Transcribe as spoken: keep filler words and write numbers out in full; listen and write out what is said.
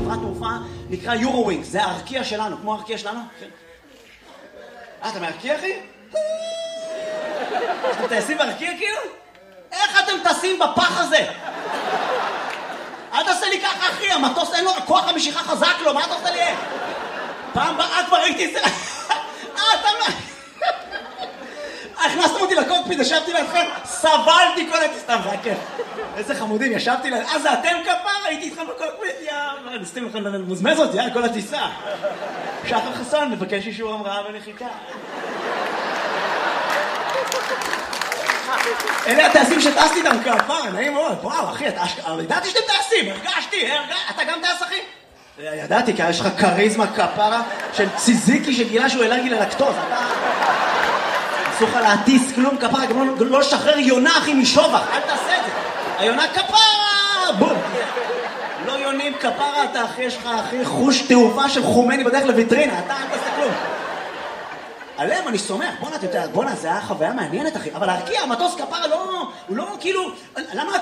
חברת תעופה, נקרא יורו-ווינגס, זה הארקיע שלנו, כמו הארקיע שלנו. אה, אתה מארקיע, אחי? אתם טייסים בארקיע, כאילו? איך אתם טסים בפח הזה? אל תעשה לי ככה, אחי, המטוס אין לו כוח המשיכה חזק לו, מה אתה עושה לי? פעם באה כבר ראיתי את זה. אה, אתה מה? הכנסתם אותי לקוקפיט, ישבתי לידכם, סבלתי כל הטיסה, סתם, זה היה כיף. איזה חמודים, ישבתי ליד... אה, זה אתם כפר? הייתי איתכם בקוקפיט, יאללה, נסתים לכם למוזמז אותי, יאללה, כל הטיסה. שחר חסון, מבקש אישור המראה ונחיתה. אלה הטייסים שטסתי איתם כפר, נעים מאוד, וואו, אחי, ידעתי שאתם טייסים, הרגשתי, אתה גם טייס, אחי? ידעתי, כי יש לך קריזמה כפרה של ציזיקי שגילה שהוא אלרגי ללקטוז, אתה... אסור לך להטיס כלום כפרה, גם לא לשחרר יונה, אחי, משובח, אל תעשה את זה. היונה כפרה, בום. לא יונים כפרה, אתה אחי, יש לך, אחי, חוש תעופה של חומני בדרך לויטרינה, אתה אל תעשה כלום. עליהם אני סומך, בוא'נה, אתה יודע, בוא'נה, זה היה חוויה מעניינת, אחי, אבל להרקיע, המטוס כפרה לא, הוא לא, כאילו, למה